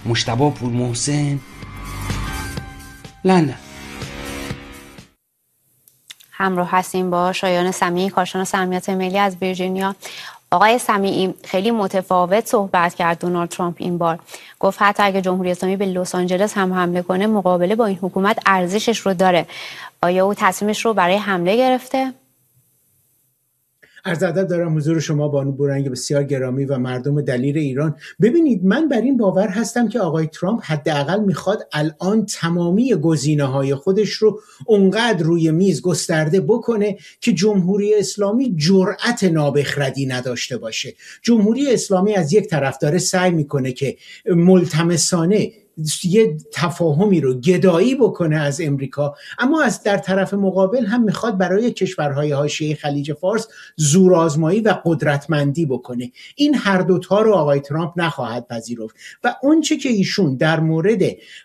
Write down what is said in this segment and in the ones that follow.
مجتبی پورمحسن، لندن. همراه هستیم با شایان سمیعی، کارشناس امنیت ملی از ویرجینیا. آقای سمیعی، خیلی متفاوت صحبت کرد دونالد ترامپ این بار. گفت حتی اگه جمهوری اسلامی به لس آنجلس هم حمله کنه، مقابله با این حکومت ارزشش رو داره. آیا او تصمیمش رو برای حمله گرفته؟ عرض ادب دارم حضور شما بانو بورنگ بسیار گرامی و مردم دلیر ایران. ببینید، من بر این باور هستم که آقای ترامپ حداقل میخواد الان تمامی گزینه‌های خودش رو اونقدر روی میز گسترده بکنه که جمهوری اسلامی جرأت نابخردی نداشته باشه. جمهوری اسلامی از یک طرف داره سعی میکنه که ملتمسانه یه تفاهمی رو گدایی بکنه از امریکا، اما از در طرف مقابل هم میخواد برای کشورهای حاشیه خلیج فارس زورآزمایی و قدرتمندی بکنه. این هر دوتا رو آقای ترامپ نخواهد پذیرفت و اونچه که ایشون در مورد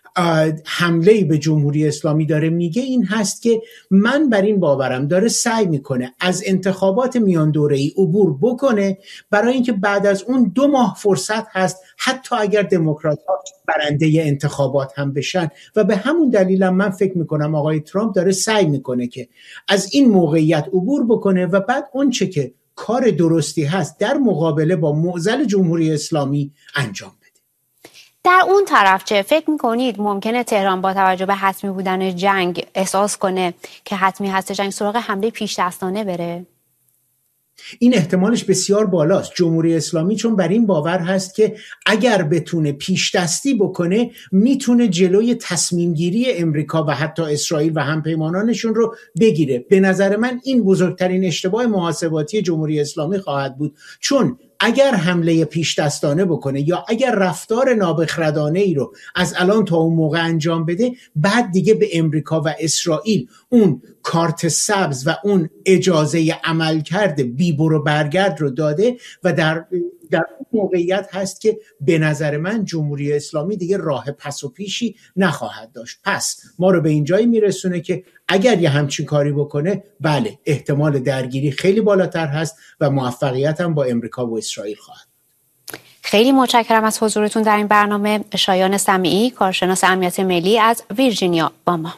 حمله به جمهوری اسلامی داره میگه این هست که من بر این باورم داره سعی میکنه از انتخابات میان دوره‌ای عبور بکنه، برای اینکه بعد از اون 2 ماه فرصت هست حتی اگر دموکرات‌ها برنده انتخابات هم بشن. و به همون دلیلم من فکر میکنم آقای ترامپ داره سعی میکنه که از این موقعیت عبور بکنه و بعد اون چه که کار درستی هست در مقابله با معضل جمهوری اسلامی انجام بده. در اون طرف چه فکر میکنید ممکنه تهران با توجه به حتمی بودن جنگ احساس کنه که حتمی هست جنگ سراغ حمله پیش دستانه بره؟ این احتمالش بسیار بالاست. جمهوری اسلامی چون بر این باور هست که اگر بتونه پیش دستی بکنه میتونه جلوی تصمیم گیری امریکا و حتی اسرائیل و همپیمانانشون رو بگیره. به نظر من این بزرگترین اشتباه محاسباتی جمهوری اسلامی خواهد بود، چون اگر حمله پیش دستانه بکنه یا اگر رفتار نابخردانه ای رو از الان تا اون موقع انجام بده، بعد دیگه به امریکا و اسرائیل اون کارت سبز و اون اجازه عملکرد بی برو برگرد رو داده و در اون موقعیت هست که به نظر من جمهوری اسلامی دیگه راه پس و پیشی نخواهد داشت. پس ما رو به این جایی میرسونه که اگر یه همچین کاری بکنه، بله، احتمال درگیری خیلی بالاتر هست و موفقیت هم با امریکا و اسرائیل خواهد. خیلی متشکرم از حضورتون در این برنامه. شایان سمیعی، کارشناس امنیت ملی از ویرجینیا با ما.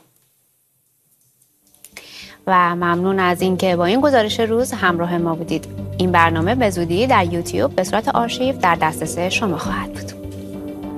و ممنون از اینکه با این گزارش روز همراه ما بودید. این برنامه به زودی در یوتیوب به صورت آرشیو در دسترس شما خواهد بود.